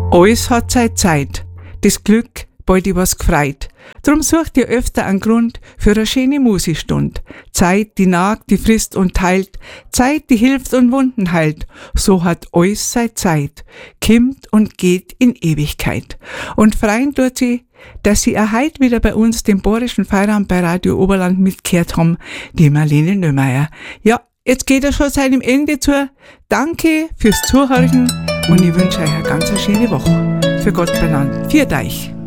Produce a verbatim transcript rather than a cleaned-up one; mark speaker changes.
Speaker 1: Alles hat seine Zeit. Das Glück bald die was gefreit. Drum sucht ihr öfter einen Grund für eine schöne Musikstund. Zeit, die nagt, die frisst und teilt. Zeit, die hilft und Wunden heilt. So hat alles seine Zeit. Kimmt und geht in Ewigkeit. Und freuen tut sie, dass sie auch heute wieder bei uns den Borischen Feierabend bei Radio Oberland mitgehört haben, die Marlene Nömeier. Ja, jetzt geht er schon seinem Ende zu. Danke fürs Zuhören und ich wünsche euch eine ganz schöne Woche. Für Gott benannt. Viert euch.